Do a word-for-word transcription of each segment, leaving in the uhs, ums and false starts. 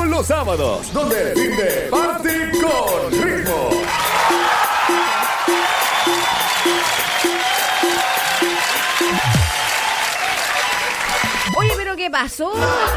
son los sábados, donde el fin de Party con ritmo. Oye, ¿pero qué pasó?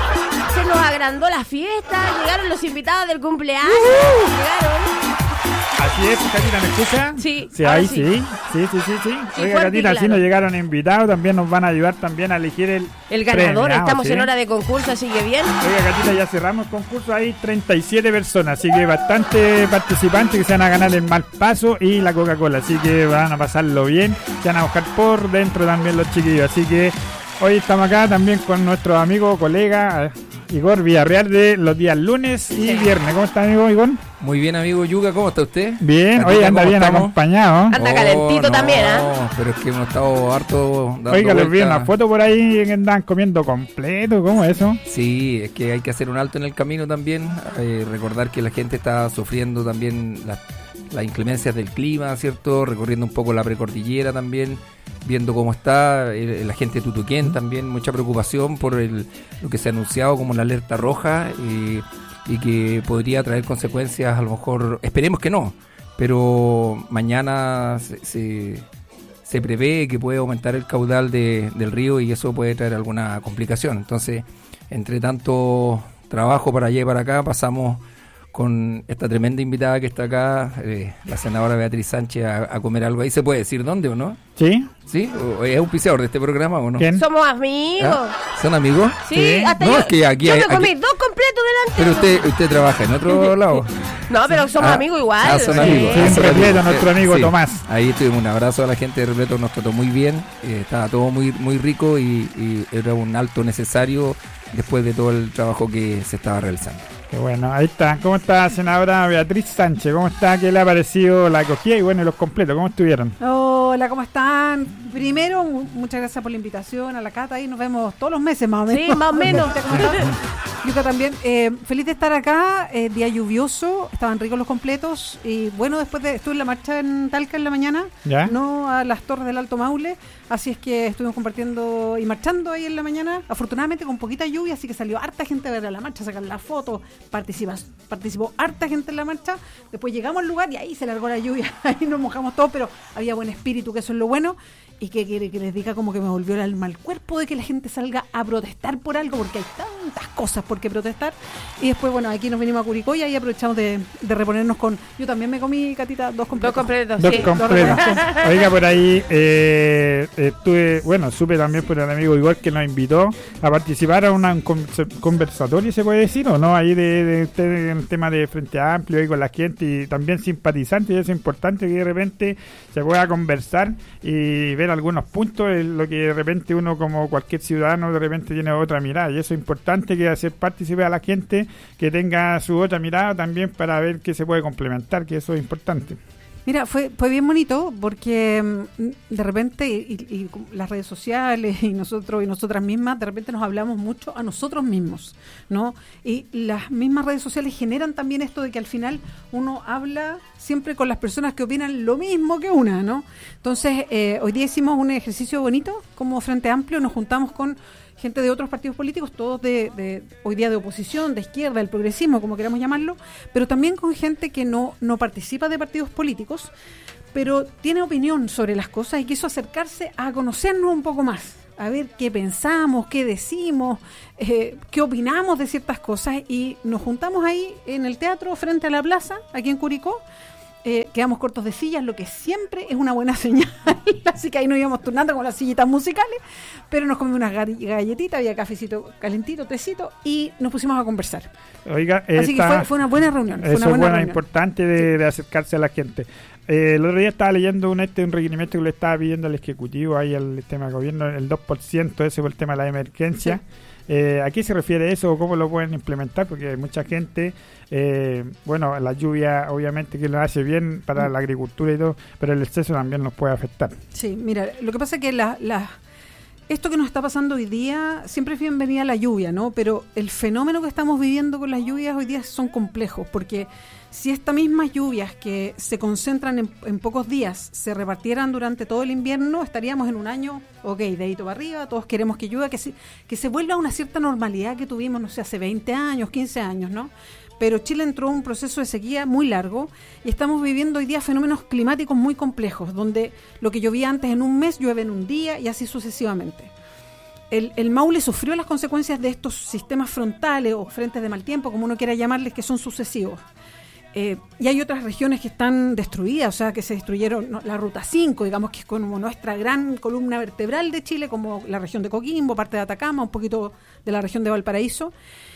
Se nos agrandó la fiesta, llegaron los invitados del cumpleaños, uh, llegaron. Así es, Catita, ¿me escucha? Sí, sí, ahí sí. sí, sí, sí, sí, sí. sí Oiga, Catita, claro. sí nos llegaron invitados, también nos van a ayudar también a elegir el El ganador, premiado, estamos ¿sí? en hora de concurso, así que bien. Oiga, Catita, ya cerramos el concurso, hay treinta y siete personas, así que bastante participantes que se van a ganar el Malpaso y la Coca-Cola, así que van a pasarlo bien, se van a buscar por dentro también los chiquillos, así que hoy estamos acá también con nuestro amigo, colega Igor Villarreal de los días lunes y viernes. ¿Cómo está, amigo Igor? Muy bien, amigo Yuga, ¿cómo está usted? Bien, hoy anda bien estamos? acompañado. Anda calentito oh, no, también, ¿ah? ¿eh? No, pero es que hemos estado harto dando Oiga, les vi vuelta. una foto por ahí que andan comiendo completo, ¿cómo es eso? Sí, es que hay que hacer un alto en el camino también, eh, recordar que la gente está sufriendo también las, las inclemencias del clima, ¿cierto? Recorriendo un poco la precordillera también, viendo cómo está eh, la gente de Tutuquén también, mucha preocupación por el, lo que se ha anunciado como la alerta roja eh, y que podría traer consecuencias, a lo mejor, esperemos que no, pero mañana se, se, se prevé que puede aumentar el caudal de, del río y eso puede traer alguna complicación. Entonces, entre tanto trabajo para allá y para acá, pasamos con esta tremenda invitada que está acá, eh, la senadora Beatriz Sánchez, a, a comer algo ahí. ¿Se puede decir dónde o no? ¿Sí? ¿Sí? ¿O es auspiciador de este programa o no? ¿Quién? Somos amigos. ¿Ah? ¿Son amigos? Sí, Sí. hasta No, yo, es que aquí yo hay- me comí aquí- dos completos delante. Pero usted usted trabaja en otro lado. No, pero somos Ah, amigos igual. Ah, son Sí, amigos. sí, Ah, en son Repleto, amigos. nuestro amigo Sí. Tomás. Ahí tuvimos un abrazo a la gente de Repleto, nos trató muy bien. Eh, estaba todo muy muy rico y, y era un alto necesario después de todo el trabajo que se estaba realizando. Qué bueno, ahí está. ¿Cómo está, senadora Beatriz Sánchez? ¿Cómo está? ¿Qué le ha parecido la acogida? Y bueno, y los completos, ¿cómo estuvieron? Hola, ¿cómo están? Primero, mu- muchas gracias por la invitación a la Cata y nos vemos todos los meses más o menos. Sí, más o menos. ¿Cómo estás? Yuka también. Eh, feliz de estar acá, eh, día lluvioso, estaban ricos los completos y bueno, después de estuve en la marcha en Talca en la mañana, ¿Ya? no a las Torres del Alto Maule, así es que estuvimos compartiendo y marchando ahí en la mañana, afortunadamente con poquita lluvia, así que salió harta gente a ver a la marcha, a sacar la foto, participa, participó harta gente en la marcha, después llegamos al lugar y ahí se largó la lluvia, ahí nos mojamos todos, pero había buen espíritu, que eso es lo bueno. Y que quiere que les diga como que me volvió el alma al cuerpo de que la gente salga a protestar por algo, porque hay tantas cosas por qué protestar. Y después, bueno, aquí nos venimos a Curicó y ahí aprovechamos de, de reponernos con... Yo también me comí, Catita, dos Dos completos. completos, Dos sí. completos. Oiga, por ahí eh, estuve, bueno, supe también por el amigo Igor que nos invitó a participar a una, un conversa- conversatorio, ¿se puede decir o no? Ahí de, de, de, el tema de Frente Amplio ahí con la gente y también simpatizantes, y eso es importante que de repente se pueda conversar y ver algunos puntos, en lo que de repente uno como cualquier ciudadano de repente tiene otra mirada y eso es importante, que hacer partícipe a la gente que tenga su otra mirada también para ver qué se puede complementar, que eso es importante. Mira, fue fue bien bonito porque mm, de repente y, y, y las redes sociales y nosotros y nosotras mismas de repente nos hablamos mucho a nosotros mismos, ¿no? Y las mismas redes sociales generan también esto de que al final uno habla siempre con las personas que opinan lo mismo que una, ¿no? Entonces, eh, hoy día hicimos un ejercicio bonito como Frente Amplio, nos juntamos con gente de otros partidos políticos, todos de, de hoy día de oposición, de izquierda, del progresismo, como queramos llamarlo, pero también con gente que no, no participa de partidos políticos, pero tiene opinión sobre las cosas y quiso acercarse a conocernos un poco más, a ver qué pensamos, qué decimos, eh, qué opinamos de ciertas cosas, y nos juntamos ahí en el teatro frente a la plaza, aquí en Curicó. Eh, quedamos cortos de sillas, lo que siempre es una buena señal, así que ahí nos íbamos turnando con las sillitas musicales, pero nos comimos unas gall- galletitas, había cafecito calentito, tecito, y nos pusimos a conversar. Oiga, Así que esta- fue, fue una buena reunión. Fue eso una es buena bueno, reunión. importante de, de acercarse a la gente. Eh, el otro día estaba leyendo un este un requerimiento que le estaba pidiendo al Ejecutivo ahí al tema de gobierno, el dos por ciento, ese por el tema de la emergencia. Sí. Eh, ¿A qué se refiere eso o cómo lo pueden implementar? Porque hay mucha gente, eh, bueno, la lluvia obviamente que lo hace bien para la agricultura y todo, pero el exceso también nos puede afectar. Sí, mira, lo que pasa es que la, la, esto que nos está pasando hoy día, siempre es bienvenida la lluvia, ¿no? Pero el fenómeno que estamos viviendo con las lluvias hoy día son complejos, porque si estas mismas lluvias que se concentran en, en pocos días se repartieran durante todo el invierno, estaríamos en un año, ok, dedito para arriba, todos queremos que llueva, que se, que se vuelva a una cierta normalidad que tuvimos, no sé, hace veinte años, quince años, ¿no? Pero Chile entró en un proceso de sequía muy largo y estamos viviendo hoy día fenómenos climáticos muy complejos, donde lo que llovía antes en un mes llueve en un día y así sucesivamente. El, el Maule sufrió las consecuencias de estos sistemas frontales o frentes de mal tiempo, como uno quiera llamarles, que son sucesivos. Eh, y hay otras regiones que están destruidas, o sea, que se destruyeron, no, la Ruta cinco, digamos que es como nuestra gran columna vertebral de Chile, como la región de Coquimbo, parte de Atacama, un poquito de la región de Valparaíso.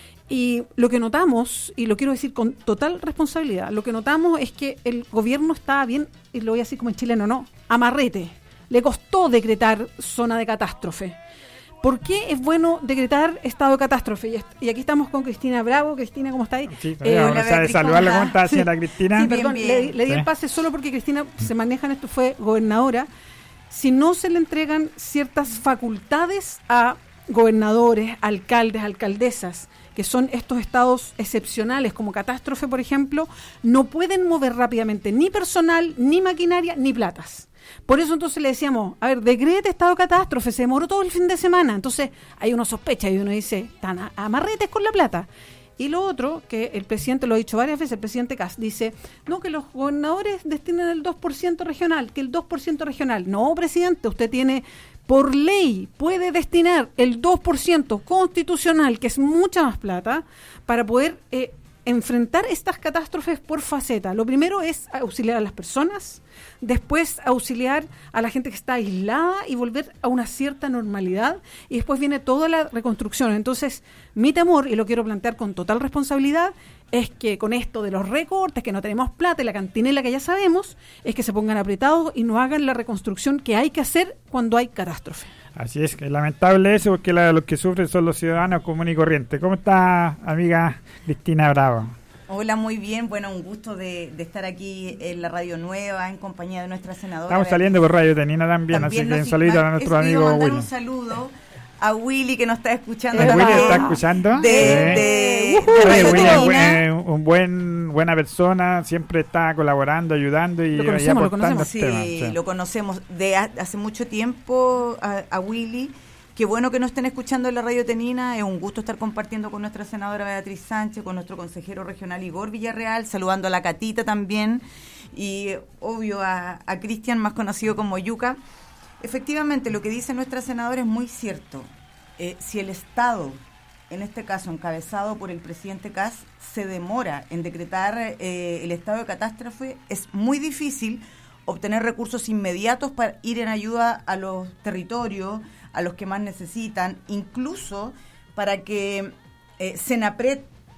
Y lo que notamos, y lo quiero decir con total responsabilidad, lo que notamos es que el gobierno está bien, y lo voy a decir como en chileno, no, amarrete. Le costó decretar zona de catástrofe. ¿Por qué es bueno decretar estado de catástrofe? Y, est- y aquí estamos con Cristina Bravo. Cristina, ¿cómo está ahí? Sí, Eh, vamos hola, a Beatriz, saludarla. ¿cómo ¿Cómo está, está? señora Cristina? Sí, Bien, perdón, bien. le, le di Sí. el pase solo porque Cristina se maneja en esto, fue gobernadora. Si no se le entregan ciertas facultades a gobernadores, alcaldes, alcaldesas, que son estos estados excepcionales como catástrofe, por ejemplo, no pueden mover rápidamente ni personal, ni maquinaria, ni platas. Por eso entonces le decíamos, a ver, decrete estado de catástrofe, se demoró todo el fin de semana. Entonces hay uno sospecha y uno dice, están a- amarretes con la plata. Y lo otro, que el presidente lo ha dicho varias veces, el presidente Kast dice, no, que los gobernadores destinen el dos por ciento regional, que el dos por ciento regional. No, presidente, usted tiene, por ley, puede destinar el dos por ciento constitucional, que es mucha más plata, para poder eh, enfrentar estas catástrofes por faceta. Lo primero es auxiliar a las personas, después auxiliar a la gente que está aislada y volver a una cierta normalidad, y después viene toda la reconstrucción. Entonces, mi temor, y lo quiero plantear con total responsabilidad, es que con esto de los recortes, que no tenemos plata y la cantinela que ya sabemos, es que se pongan apretados y no hagan la reconstrucción que hay que hacer cuando hay catástrofe. Así es, que es lamentable eso, porque la, los que sufren son los ciudadanos comunes y corrientes. ¿Cómo está, amiga Cristina Bravo? Hola, muy bien. Bueno, un gusto de, de estar aquí en la Radio Nueva en compañía de nuestra senadora. Estamos saliendo por Radio Tenina también, También así que nos- un saludo a nuestro es- iba amigo a mandar Willy. un saludo a Willy, que nos está escuchando ¿El también. Willy está escuchando? De, Sí. de, de Oye, Radio Willy es Tenina. buen- un buen buena persona, siempre está colaborando, ayudando y, Lo y conocemos, lo aportando conocemos. Sí, temas. Sí. lo conocemos de ha- hace mucho tiempo a, a Willy. Qué bueno que nos estén escuchando en la Radio Tenina. Es un gusto estar compartiendo con nuestra senadora Beatriz Sánchez, con nuestro consejero regional Igor Villarreal, saludando a la Catita también y obvio a, a Cristian, más conocido como Yuca. Efectivamente, lo que dice nuestra senadora es muy cierto. Eh, si el Estado, en este caso encabezado por el presidente Kast, se demora en decretar eh, el estado de catástrofe, es muy difícil obtener recursos inmediatos para ir en ayuda a los territorios, a los que más necesitan, incluso para que eh, Senapred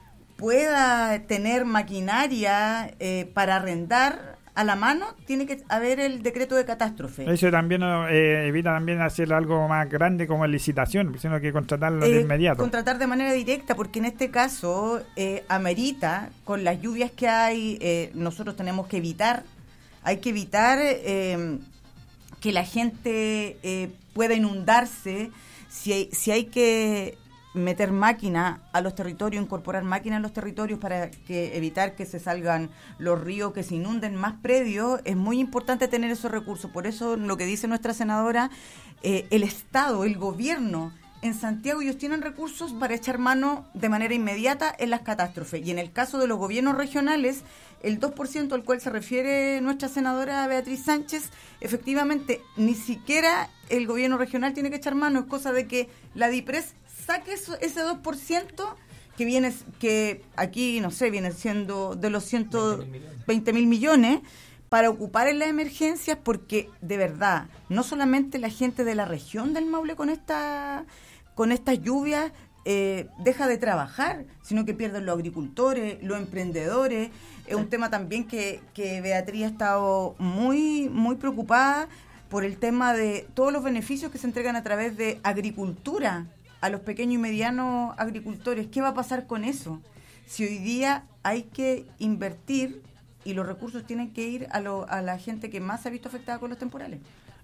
pueda tener maquinaria eh, para arrendar a la mano, tiene que haber el decreto de catástrofe. Eso también eh, evita también hacer algo más grande como licitación, sino que contratarlo de Eh, inmediato. Contratar de manera directa, porque en este caso eh, amerita, con las lluvias que hay, eh, nosotros tenemos que evitar, hay que evitar eh, que la gente eh, pueda inundarse, si hay, si hay que meter máquina a los territorios, incorporar máquina a los territorios para que evitar que se salgan los ríos, que se inunden más predios, es muy importante tener esos recursos. Por eso lo que dice nuestra senadora, eh, el Estado, el gobierno en Santiago, ellos tienen recursos para echar mano de manera inmediata en las catástrofes. Y en el caso de los gobiernos regionales, el dos por ciento al cual se refiere nuestra senadora Beatriz Sánchez, efectivamente, ni siquiera el gobierno regional tiene que echar mano. Es cosa de que la DIPRES saque eso, ese dos por ciento que viene, que aquí, no sé, viene siendo de los ciento veinte mil millones, para ocupar en las emergencias, porque de verdad, no solamente la gente de la región del Maule con esta con estas lluvias eh, deja de trabajar, sino que pierden los agricultores, los emprendedores. Es un tema también que, que Beatriz ha estado muy, muy preocupada por el tema de todos los beneficios que se entregan a través de agricultura a los pequeños y medianos agricultores. ¿Qué va a pasar con eso? Si hoy día hay que invertir y los recursos tienen que ir a, lo, a la gente que más se ha visto afectada con los temporales.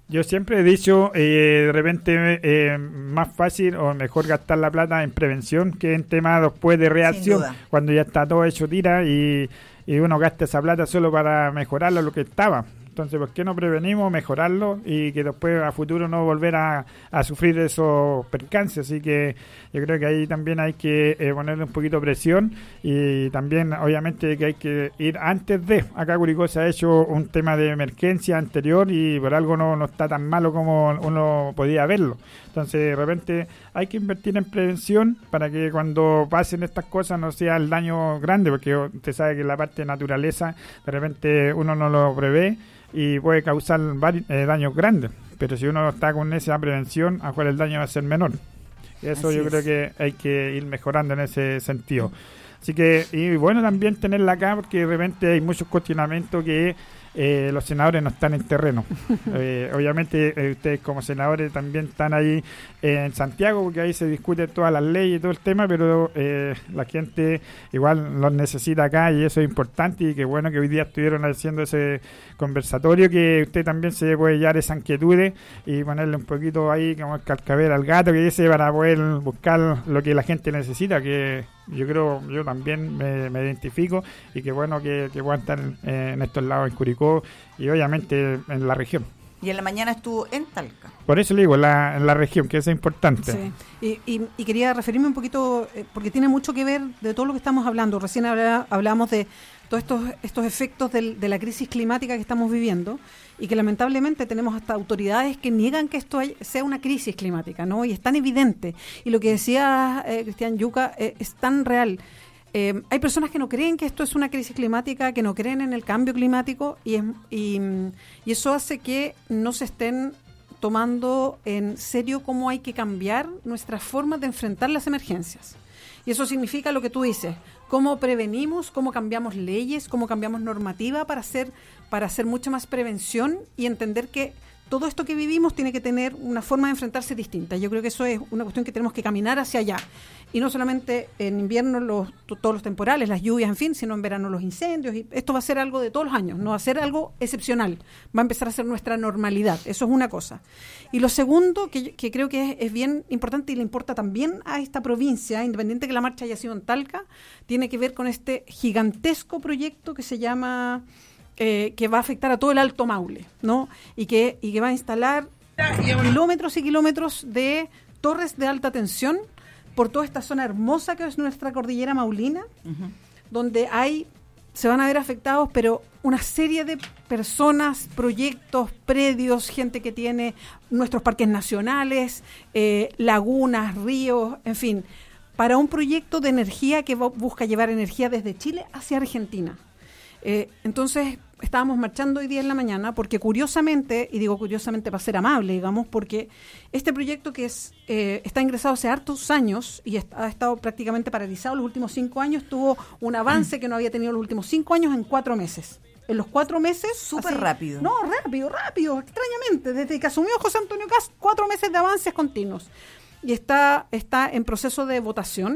Yo siempre he dicho, eh, de repente, eh, más fácil o mejor gastar la plata en prevención que en temas después de reacción, duda. cuando ya está todo hecho tira y, y uno gasta esa plata solo para mejorarlo lo que estaba. Entonces, ¿por qué no prevenimos, mejorarlo y que después a futuro no volver a, a sufrir esos percances? Así que yo creo que ahí también hay que eh, ponerle un poquito de presión y también, obviamente, que hay que ir antes de. Acá Curicó se ha hecho un tema de emergencia anterior y por algo no, no está tan malo como uno podía verlo. Entonces, de repente, hay que invertir en prevención para que cuando pasen estas cosas no sea el daño grande, porque usted sabe que la parte de naturaleza, de repente uno no lo prevé y puede causar vari- eh, daños grandes, pero si uno está con esa prevención, a cuál el daño va a ser menor. Y eso Así yo es. creo que hay que ir mejorando en ese sentido. Así que, y bueno, también tenerla acá, porque de repente hay muchos cuestionamientos que eh, los senadores no están en terreno. eh, obviamente, eh, ustedes como senadores también están ahí eh, en Santiago, porque ahí se discuten todas las leyes y todo el tema, pero eh, la gente igual los necesita acá y eso es importante. Y qué bueno que hoy día estuvieron haciendo ese conversatorio, que usted también se puede llevar esas inquietudes y ponerle un poquito ahí como el cascabel al gato, que dice, para poder buscar lo que la gente necesita, que yo creo, yo también me, me identifico y qué bueno que, que puedan estar eh, en estos lados en Curicó y obviamente en la región. Y en la mañana estuvo en Talca. Por eso le digo, la, en la región, que eso es importante. Sí. Y, y, y quería referirme un poquito, eh, porque tiene mucho que ver de todo lo que estamos hablando. Recién habla, hablamos de todos estos, estos efectos del, de la crisis climática que estamos viviendo y que lamentablemente tenemos hasta autoridades que niegan que esto hay, sea una crisis climática, ¿no? Y es tan evidente. Y lo que decía eh, Cristian Yuca eh, es tan real. Eh, hay personas que no creen que esto es una crisis climática, que no creen en el cambio climático y, es, y, y eso hace que no se estén tomando en serio cómo hay que cambiar nuestras formas de enfrentar las emergencias. Y eso significa lo que tú dices, cómo prevenimos, cómo cambiamos leyes, cómo cambiamos normativa para hacer, para hacer mucha más prevención y entender que todo esto que vivimos tiene que tener una forma de enfrentarse distinta. Yo creo que eso es una cuestión que tenemos que caminar hacia allá. Y no solamente en invierno los, todos los temporales, las lluvias, en fin, sino en verano los incendios. Y esto va a ser algo de todos los años, no va a ser algo excepcional. Va a empezar a ser nuestra normalidad. Eso es una cosa. Y lo segundo, que, que creo que es, es bien importante y le importa también a esta provincia, independiente que la marcha haya sido en Talca, tiene que ver con este gigantesco proyecto que se llama... Eh, que va a afectar a todo el Alto Maule, ¿no? Y que, y que va a instalar kilómetros y kilómetros de torres de alta tensión por toda esta zona hermosa que es nuestra cordillera maulina, uh-huh. donde hay, se van a ver afectados, pero una serie de personas, proyectos, predios, gente que tiene nuestros parques nacionales, eh, lagunas, ríos, en fin, para un proyecto de energía que busca llevar energía desde Chile hacia Argentina. Eh, entonces estábamos marchando hoy día en la mañana porque curiosamente, y digo curiosamente para ser amable, digamos, porque este proyecto que es eh, está ingresado hace hartos años y está, ha estado prácticamente paralizado los últimos cinco años, tuvo un avance que no había tenido los últimos cinco años en cuatro meses. En los cuatro meses... Súper rápido. No, rápido, rápido, extrañamente. Desde que asumió José Antonio Kast, cuatro meses de avances continuos. Y está, está en proceso de votación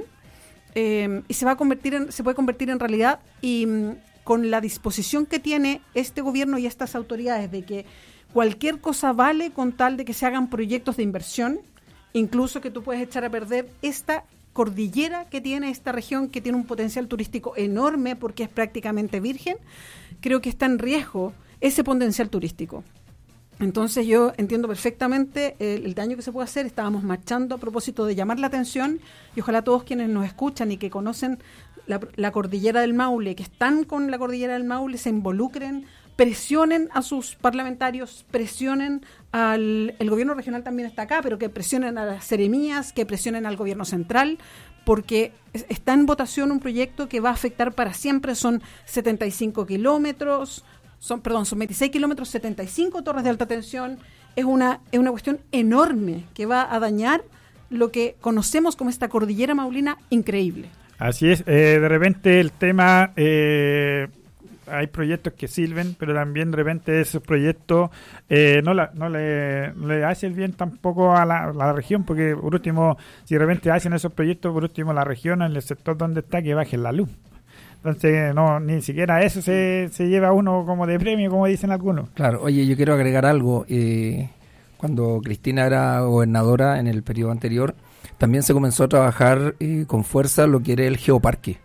eh, y se va a convertir en, se puede convertir en realidad y... con la disposición que tiene este gobierno y estas autoridades de que cualquier cosa vale con tal de que se hagan proyectos de inversión, incluso que tú puedes echar a perder esta cordillera que tiene esta región, que tiene un potencial turístico enorme porque es prácticamente virgen, creo que está en riesgo ese potencial turístico. Entonces yo entiendo perfectamente el, el daño que se puede hacer. Estábamos marchando a propósito de llamar la atención y ojalá todos quienes nos escuchan y que conocen la, la cordillera del Maule, que están con la cordillera del Maule, se involucren, presionen a sus parlamentarios, presionen al... El gobierno regional también está acá, pero que presionen a las seremías, que presionen al gobierno central, porque está en votación un proyecto que va a afectar para siempre. Son setenta y cinco kilómetros... Son, perdón, son veintiséis kilómetros, setenta y cinco torres de alta tensión. Es una, es una cuestión enorme que va a dañar lo que conocemos como esta cordillera maulina increíble. Así es, eh, de repente el tema, eh, hay proyectos que sirven, pero también de repente esos proyectos eh, no, la, no, le, no le hacen bien tampoco a la, la región, porque por último, si de repente hacen esos proyectos, por último la región, en el sector donde está, que baje la luz. Entonces, no, ni siquiera eso se, se lleva uno como de premio, como dicen algunos. Claro, oye, yo quiero agregar algo. Eh, cuando Cristina era gobernadora en el periodo anterior, también se comenzó a trabajar eh, con fuerza lo que era el geoparque.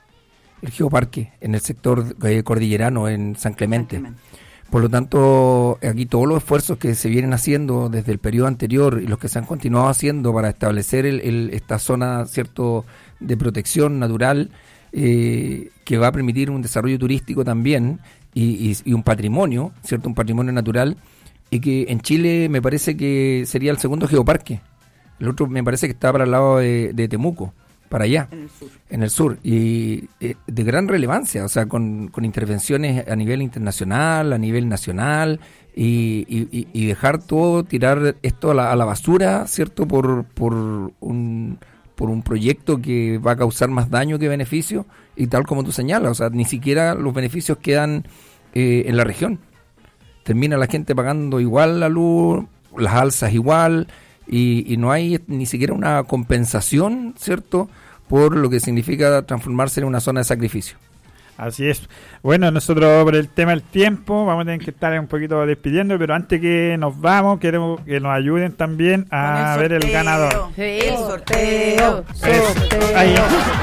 El geoparque en el sector eh, cordillerano, en San Clemente. San Clemente. Por lo tanto, aquí todos los esfuerzos que se vienen haciendo desde el periodo anterior y los que se han continuado haciendo para establecer el, el, esta zona, cierto, de protección natural, eh, que va a permitir un desarrollo turístico también y, y, y un patrimonio, cierto, un patrimonio natural, y que en Chile me parece que sería el segundo geoparque. El otro me parece que está para el lado de, de Temuco, para allá, en el sur, en el sur y eh, de gran relevancia, o sea, con, con intervenciones a nivel internacional, a nivel nacional, y, y, y dejar todo, tirar esto a la, a la basura, ¿cierto? Por, por, un, por un proyecto que va a causar más daño que beneficio, y tal como tú señalas, o sea, ni siquiera los beneficios quedan eh, en la región. Termina la gente pagando igual la luz, las alzas igual, y, y no hay ni siquiera una compensación, ¿cierto?, por lo que significa transformarse en una zona de sacrificio. Así es. Bueno, nosotros por el tema del tiempo vamos a tener que estar un poquito despidiendo, pero antes que nos vamos, queremos que nos ayuden también a el ver el ganador. Sí, el sorteo. sorteo. Ahí.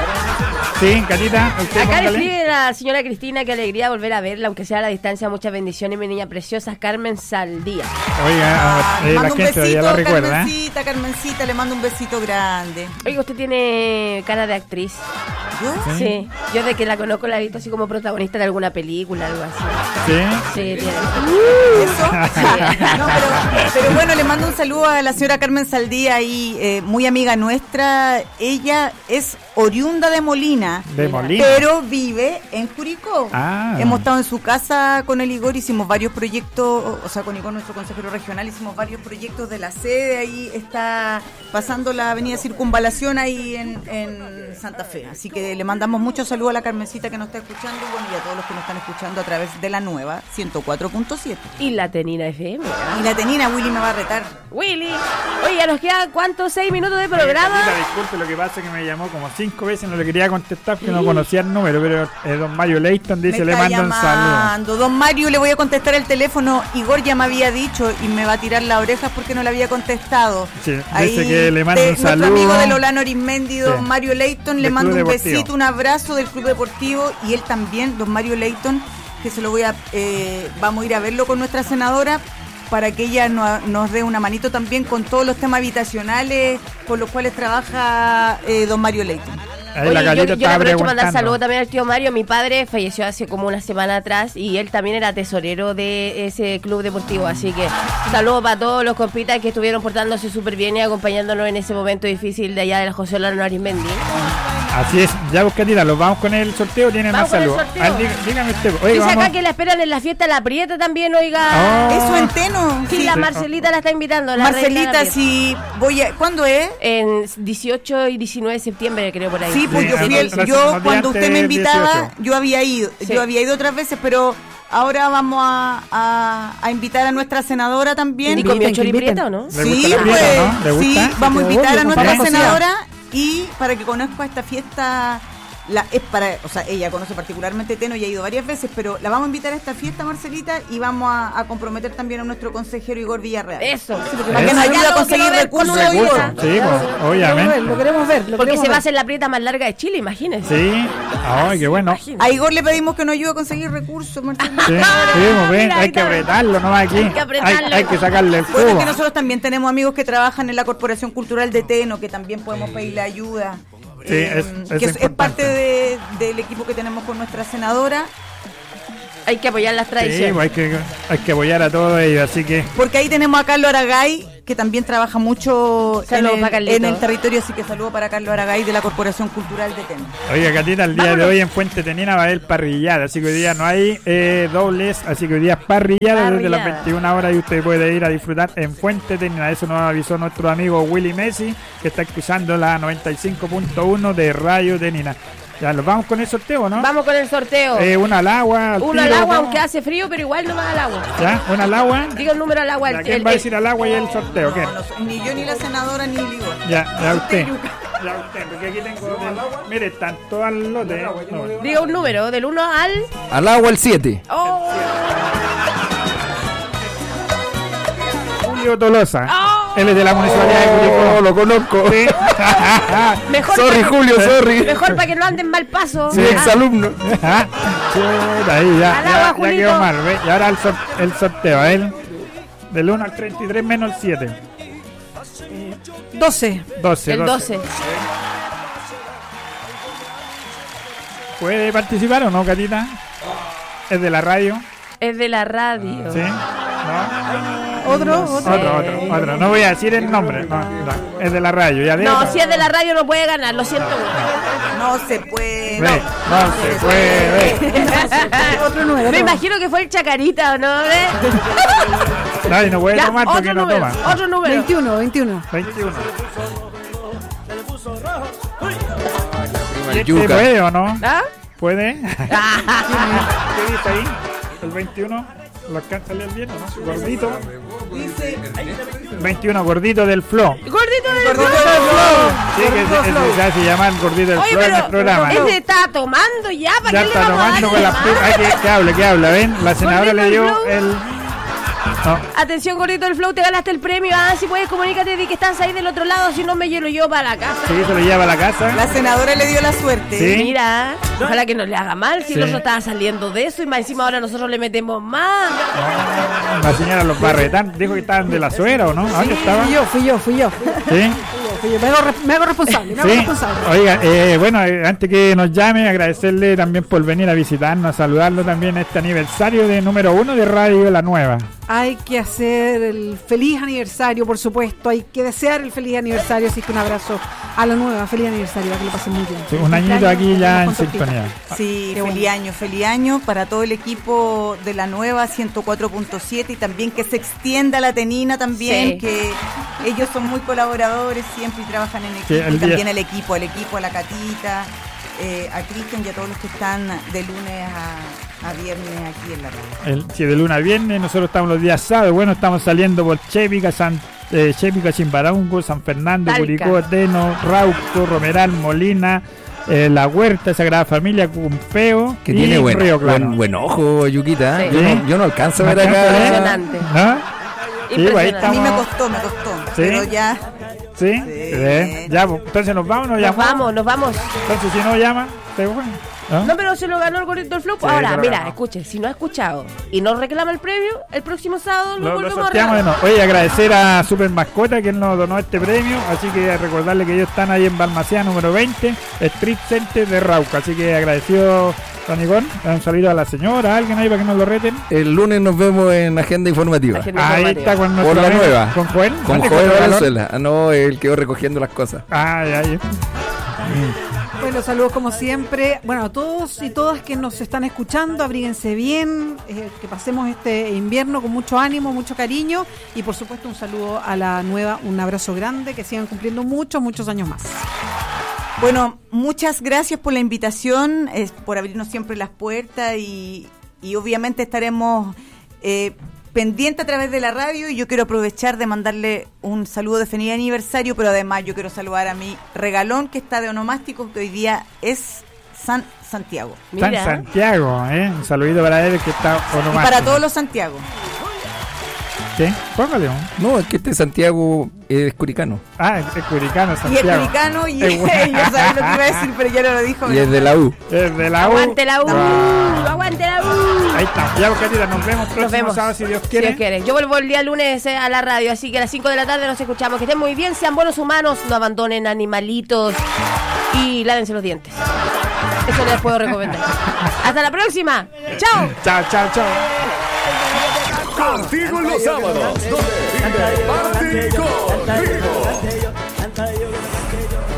Sí, Catita. Acá le escribe la señora Cristina, qué alegría volver a verla, aunque sea a la distancia. Muchas bendiciones, mi niña preciosa, Carmen Saldía. Oiga, eh, la gente besito, ya la recuerda. Carmencita, ¿eh? Carmencita, le mando un besito grande. Oiga, usted tiene cara de actriz. ¿Yo? Sí. sí. Yo de que la conozco la he visto así como protagonista de alguna película, algo así. ¿Sí? Sí, tiene. ¿Eso? Sí. No, pero, pero bueno, le mando un saludo a la señora Carmen Saldía, y eh, muy amiga nuestra. Ella es oriunda de Molina, de Molina, pero vive en Curicó. Ah. Hemos estado en su casa con el Igor, hicimos varios proyectos, o sea, con Igor, nuestro consejero regional, hicimos varios proyectos de la sede. Ahí está pasando la avenida Circunvalación ahí en, en Santa Fe. Así que le mandamos muchos saludos a la Carmencita que nos está escuchando, y bueno, y a todos los que nos están escuchando a través de la nueva ciento cuatro punto siete. Y la Tenina F M. Y la Tenina, Willy me va a retar. Willy. Oye, ya nos quedan, ¿cuántos? ¿Seis minutos de programa? Catita, disculpe, lo que pasa es que me llamó como cinco veces, no le quería contestar porque no conocía el número, pero eh, don Mario Leighton dice, le mando un saludo. Don Mario, le voy a contestar el teléfono. Igor ya me había dicho y me va a tirar las orejas porque no le había contestado. Sí, ahí dice que le mando de, un saludo. Nuestro amigo de Lolano Arismendi, don sí. Mario Leighton, le del mando Club un Deportivo. besito, un abrazo del Club Deportivo, y él también, don Mario Leighton, que se lo voy a, eh, vamos a ir a verlo con nuestra senadora, para que ella no, nos dé una manito también con todos los temas habitacionales con los cuales trabaja eh, don Mario Leighton. Oye, yo, yo le aprovecho para mandar saludos también al tío Mario. Mi padre falleció hace como una semana atrás y él también era tesorero de ese club deportivo, así que saludos para todos los compitas que estuvieron portándose súper bien y acompañándonos en ese momento difícil de allá del José Lolano Arismendi. Así es, ya Buscatita, los vamos con el sorteo, tienen más saludos. Ah, dí, dígame usted. Oiga, dice vamos. Acá que la esperan en la fiesta La Prieta también, oiga. Oh. Eso en Teno. Sí, sí, la Marcelita la está invitando. La Marcelita, si voy a... ¿Cuándo es? En dieciocho y diecinueve de septiembre, creo, por ahí. Sí, pues sí, yo fui el, no, yo no, cuando usted me invitaba, dieciocho. yo había ido. Sí. Yo había ido otras veces, pero... Ahora vamos a, a, a invitar a nuestra senadora también. ¿Y comió choriprieta o no? Sí, prieta, pues, ¿no? sí, vamos a invitar obvio, a nuestra ¿sí? senadora, y para que conozca esta fiesta. La, es para, o sea, ella conoce particularmente Teno y ha ido varias veces, pero la vamos a invitar a esta fiesta, Marcelita, y vamos a, a comprometer también a nuestro consejero Igor Villarreal. Eso, sí, porque para que nos ayude a conseguir recursos, Igor. Sí, pues, obviamente. Lo queremos ver. Lo porque queremos se ver. va a hacer la prieta más larga de Chile, imagínense. Sí, ay, qué bueno. A Igor le pedimos que nos ayude a conseguir recursos, Marcelita. Sí, sí, muy bien, hay que apretarlo, ¿no? Aquí. Hay que apretarlo. Hay, hay que sacarle el Bueno, cubo. que nosotros también tenemos amigos que trabajan en la Corporación Cultural de Teno, que también podemos pedirle ayuda. Sí, eh, es- es que es, es importante. parte de, del equipo que tenemos con nuestra senadora, Hay que apoyar las Sí, tradiciones. pues hay que, hay que apoyar a todos ellos, así que porque ahí tenemos a Carlos Aragay, que también trabaja mucho en Saludos el, para Carlito. en el territorio, así que saludo para Carlos Aragay de la Corporación Cultural de Teno. oiga, Catita, el día Vámonos. de hoy en Fuente Tenina va a haber parrillada, así que hoy día no hay eh, dobles, así que hoy día es parrillada desde las Parrillada. veintiuna horas y usted puede ir a disfrutar en Fuente Tenina. Eso nos avisó nuestro amigo Willy Messi, que está escuchando la noventa y cinco punto uno de Radio Tenina. Ya, nos vamos con el sorteo, ¿no? Vamos con el sorteo. Eh, una al agua, al Uno al tiro, agua, ¿cómo? aunque hace frío, pero igual no va al agua. ¿Ya? Una al agua. Diga el número al agua. ¿Ya? El, ¿Quién el- va a decir al agua y el sorteo? ¿Qué? No, no, ni yo, ni la senadora, ni el Igor. Ya, ya usted. Ya usted, porque aquí tengo... del- Mire, están todos al lote. No. Diga un número, del uno al... Al agua el siete. Oh. Julio Tolosa. Oh. Él es de la municipalidad de Curicó. Oh, lo conozco. Sí. Mejor Sorry, pa- Julio, sorry. Mejor para que no anden mal paso. Mi Ah. exalumno. Chuta, ahí ya, Al ya, agua, ya Julito. quedó mal, ¿ve? Y ahora el, sor- el sorteo, a él. Del uno al treinta y tres menos el siete. doce. doce. El doce. doce. ¿Puede participar o no, Catita? ¿Es de la radio? Es de la radio. ¿Sí? ¿No? Otro, otro. Otro, otro, otro. No voy a decir el nombre. No, no. Es de la radio. Ya No, deja. si es de la radio no puede ganar, lo siento. No se puede. Ve, no se puede. Otro número. Me imagino que fue el Chacarita, ¿o no? ¿Ve? Nadie no puede Ya, tomar porque otro no número, toma. otro número. veintiuno, veintiuno. veintiuno. Prima ¿Este yuca. puede o no? ¿Ah? ¿Puede? ¿Qué dice ahí? ¿El veintiuno? ¿Lo alcanza a leer bien o no? Gordito. veintiuno, gordito del flow. Gordito del Sí, que se, se, se hace llamar gordito del Oye, flow en el pero programa. ese está tomando ya, ¿para Ya qué le está vamos a tomando dar con las más? primas. Ay, que, que hable, que habla, ¿ven? La senadora Gordito le dio del flow. el... No, Atención, Gordito del Flow, te ganaste el premio. Ah, si puedes, comunícate de que estás ahí del otro lado, si no me llevo yo para la casa. sí, se lo lleva a la casa. La senadora le dio la suerte. Sí. Mira, ojalá que no le haga mal, si Sí. el otro estaba saliendo de eso y más encima ahora nosotros le metemos más. La señora los barretán. Dijo que estaban de la suegra, ¿o no? ¿A dónde estaba? Fui yo, fui yo, fui yo. Sí. Fui yo. Me, hago, re- me hago responsable, me hago Sí, responsable. oiga, eh, bueno, eh, antes que nos llame, agradecerle también por venir a visitarnos, a saludarlo también en este aniversario de número uno de Radio La Nueva. Hay que hacer el feliz aniversario, por supuesto. Hay que desear el feliz aniversario. Así que un abrazo a la nueva. Feliz aniversario. Que lo pasen muy bien. Sí, un añito aquí ya en Con tortita. sintonía. Sí, Qué feliz bueno. año, feliz año para todo el equipo de la nueva ciento cuatro punto siete y también que se extienda la tenina también, Sí. que ellos son muy colaboradores siempre y trabajan en equipo. Sí, el y también día- el equipo, el equipo, a la Catita, eh, a Cristian y a todos los que están de lunes a, a viernes aquí en la radio. El, sí, de luna a viernes, nosotros estamos los días sábados. Bueno, estamos saliendo por Chépica, San, eh, Chépica, Chimbarongo, San Fernando, Talca. Curicó, Teno, Rauco, Romeral, Molina, eh, La Huerta, Sagrada Familia, Cumpeo Que y tiene buen, Río Claro. buen, buen ojo, Yuquita. Sí. Yo, no, yo no alcanzo a ver Bastante, acá. Impresionante. ¿No? Sí, pues ahí Impresionante. A mí me estamos. costó, me costó, ¿Sí? pero ya ¿Sí? Sí. Eh, ya, pues, entonces nos vamos, nos Nos llamamos. vamos, nos vamos. Entonces, si no llama, te bueno. ¿no? No, pero se lo ganó el Gordito del Flow. Sí, Ahora, se lo mira, ganó. escuche, si no ha escuchado y no reclama el premio, el próximo sábado lo, Lo, lo volvemos a sorteamos de regalar. nuevo. Oye, agradecer a Super Mascota que él nos donó este premio. Así que recordarle que ellos están ahí en Balmaceda número veinte, Street Center de Rauca. Así que agradecido, Don Icón. Un saludo a la señora, a alguien ahí para que nos lo reten. El lunes nos vemos en Agenda Informativa. Agenda Ahí informativa. está con Por nuestro la amigo- nueva. ¿Con Joel? Con ¿Dónde Joel Joel Valenzuela. Ah, no, él quedó recogiendo las cosas. Ay, ay. Bueno, saludos como siempre. Bueno, a todos y todas que nos están escuchando, abríguense bien, eh, que pasemos este invierno con mucho ánimo, mucho cariño y por supuesto un saludo a la nueva, un abrazo grande, que sigan cumpliendo muchos, muchos años más. Bueno, muchas gracias por la invitación, eh, por abrirnos siempre las puertas y, y obviamente estaremos eh, pendientes a través de la radio y yo quiero aprovechar de mandarle un saludo de feliz aniversario, pero además yo quiero saludar a mi regalón que está de onomástico, que hoy día es San Santiago. San Mira. Santiago, ¿eh? Un saludito para él que está Y onomástico. para todos los Santiago. ¿Qué? Póngale un. No, es que este Santiago es curicano. Ah, es, es curicano, Y es Santiago. curicano y Es bueno. yo sabía lo que iba a decir, pero ya no lo dijo. Y es de la U. Es de la U. Aguante la U, Ah. aguante la U. Ahí está. Ya, Catita, nos vemos próximo Nos vemos. sábado si Dios Si quiere. Dios quiere. Yo vuelvo el día lunes eh, a la radio, así que a las cinco de la tarde nos escuchamos. Que estén muy bien, sean buenos humanos, no abandonen animalitos y lávense los dientes. Eso les puedo recomendar. Hasta la próxima. Chao. Chao, chao, chao. Contigo los sábados, donde vive Party con Ritmo.